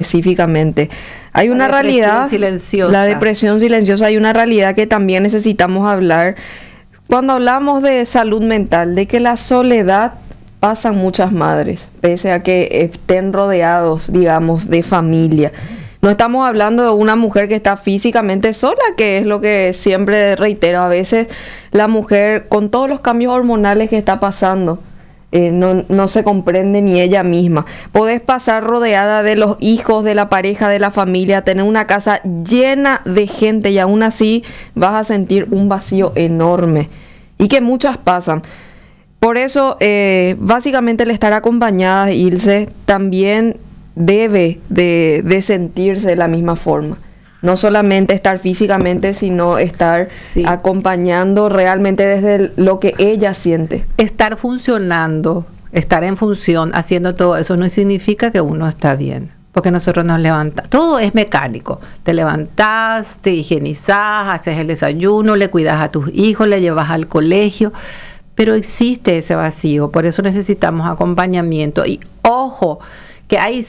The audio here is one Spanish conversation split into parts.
específicamente. Hay una realidad, la depresión silenciosa, hay una realidad que también necesitamos hablar. Cuando hablamos de salud mental, de que la soledad pasan muchas madres, pese a que estén rodeados, digamos, de familia. No estamos hablando de una mujer que está físicamente sola, que es lo que siempre reitero. A veces la mujer, con todos los cambios hormonales que está pasando, no se comprende ni ella misma. Podés pasar rodeada de los hijos, de la pareja, de la familia, tener una casa llena de gente y aún así vas a sentir un vacío enorme. Y que muchas pasan. Por eso, básicamente el estar acompañada, Ilse, también debe de sentirse de la misma forma. No solamente estar físicamente, sino estar acompañando realmente desde lo que ella siente. Estar funcionando, estar en función, haciendo todo eso, no significa que uno está bien. Porque nosotros nos levantamos, todo es mecánico. Te levantás, te higienizás, haces el desayuno, le cuidas a tus hijos, le llevas al colegio. Pero existe ese vacío, por eso necesitamos acompañamiento. Y ojo, que hay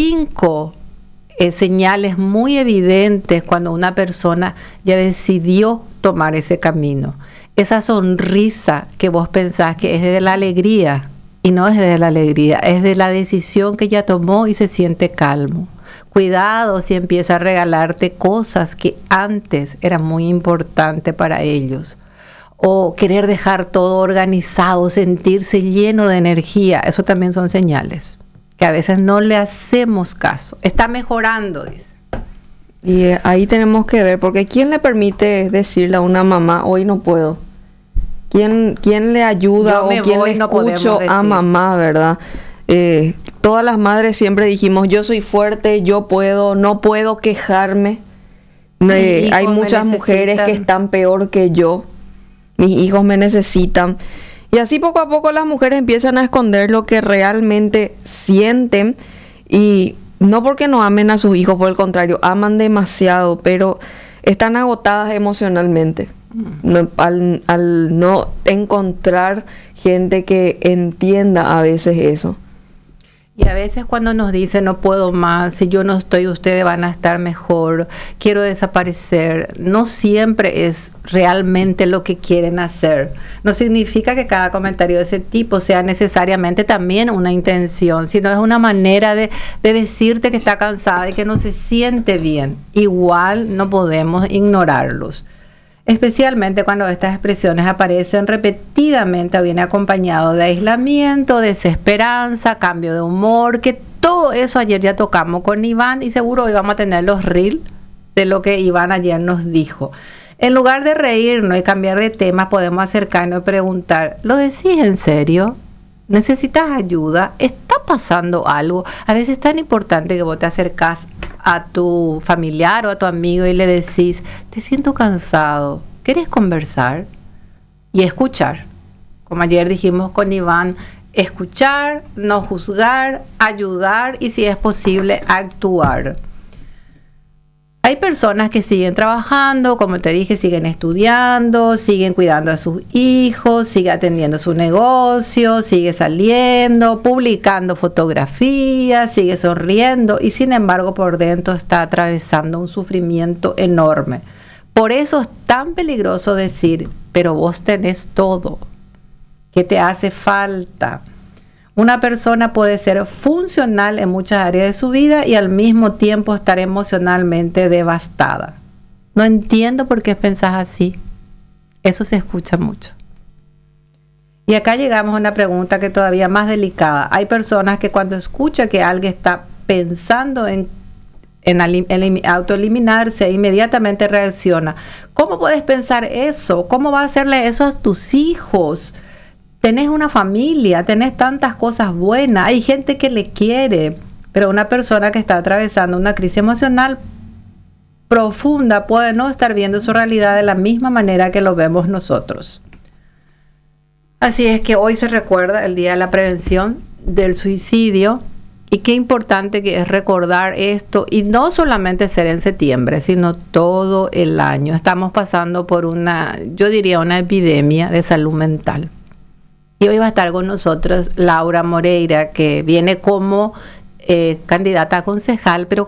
5 señales muy evidentes cuando una persona ya decidió tomar ese camino. Esa sonrisa que vos pensás que es de la alegría, y no es de la alegría, es de la decisión que ya tomó y se siente calmo. Cuidado si empieza a regalarte cosas que antes eran muy importantes para ellos. O querer dejar todo organizado, sentirse lleno de energía. Eso también son señales que a veces no le hacemos caso. Está mejorando, dice. Y ahí tenemos que ver, porque ¿quién le permite decirle a una mamá, hoy no puedo? ¿Quién le ayuda o quién le escucha a mamá, verdad? Todas las madres siempre dijimos, yo soy fuerte, yo puedo, no puedo quejarme. Hay muchas mujeres que están peor que yo. Mis hijos me necesitan. Y así poco a poco las mujeres empiezan a esconder lo que realmente sienten. Y no porque no amen a sus hijos, por el contrario, aman demasiado, pero están agotadas emocionalmente. Al no encontrar gente que entienda a veces eso. Y a veces cuando nos dicen no puedo más, si yo no estoy, ustedes van a estar mejor, quiero desaparecer, no siempre es realmente lo que quieren hacer. No significa que cada comentario de ese tipo sea necesariamente también una intención, sino es una manera de decirte que está cansada y que no se siente bien. Igual no podemos ignorarlos. Especialmente cuando estas expresiones aparecen repetidamente o viene acompañado de aislamiento, desesperanza, cambio de humor, que todo eso ayer ya tocamos con Iván y seguro hoy vamos a tener los reels de lo que Iván ayer nos dijo. En lugar de reírnos y cambiar de tema, podemos acercarnos y preguntar, ¿lo decís en serio? ¿Necesitas ayuda? ¿Está pasando algo? A veces es tan importante que vos te acercás a tu familiar o a tu amigo y le decís, te siento cansado, ¿querés conversar? Y escuchar. Como ayer dijimos con Iván, escuchar, no juzgar, ayudar y si es posible actuar. Hay personas que siguen trabajando, como te dije, siguen estudiando, siguen cuidando a sus hijos, sigue atendiendo su negocio, sigue saliendo, publicando fotografías, sigue sonriendo y sin embargo por dentro está atravesando un sufrimiento enorme. Por eso es tan peligroso decir, pero vos tenés todo, ¿qué te hace falta? Una persona puede ser funcional en muchas áreas de su vida y al mismo tiempo estar emocionalmente devastada. No entiendo por qué pensás así. Eso se escucha mucho. Y acá llegamos a una pregunta que es todavía más delicada. Hay personas que cuando escucha que alguien está pensando en autoeliminarse, inmediatamente reacciona. ¿Cómo puedes pensar eso? ¿Cómo va a hacerle eso a tus hijos? Tenés una familia, tenés tantas cosas buenas, hay gente que le quiere, pero una persona que está atravesando una crisis emocional profunda puede no estar viendo su realidad de la misma manera que lo vemos nosotros. Así es que hoy se recuerda el Día de la Prevención del Suicidio y qué importante que es recordar esto y no solamente ser en septiembre, sino todo el año. Estamos pasando por yo diría una epidemia de salud mental. Y hoy va a estar con nosotros Laura Moreira, que viene como candidata a concejal, pero